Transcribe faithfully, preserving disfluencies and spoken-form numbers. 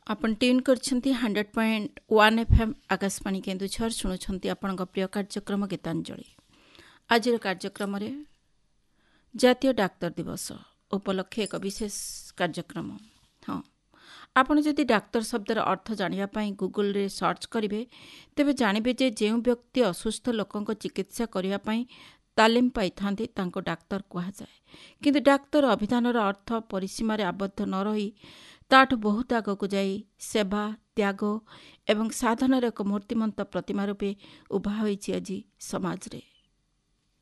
आपण tune करछंती hundred point one F M Akashvani Keonjhar शुणुछंती आपणक प्रिय कार्यक्रम गीतांजलि। आज कार्यक्रम रे जातीय डाक्तर दिवस उपलक्षे एक विशेष कार्यक्रम। हाँ, आपण जदि डाक्तर शब्दर अर्थ जानिया पई गूगल रे सर्च करिवे तेबे जानिबे जे जेउ व्यक्ति असुस्थ लोकंक चिकित्सा करिया पई तालीम पाई थांती तांको डाक्तर कुहा जाए। किंतु डाक्तर अभिधानर अर्थ परिसीमार आबद्ध न रही ताठ बहुत आगक जाई सेवा त्याग एवं साधनार एक मूर्तिमंत प्रतिमा रूपे उभा होईछि आज समाज रे।